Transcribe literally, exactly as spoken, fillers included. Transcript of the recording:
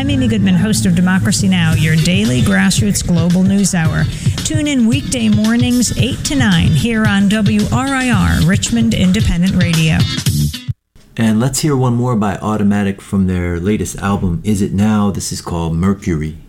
I'm Amy Goodman, host of Democracy Now!, your daily grassroots global news hour. Tune in weekday mornings, eight to nine, here on W R I R, Richmond Independent Radio. And let's hear one more by Automatic from their latest album, Is It Now? This is called Mercury.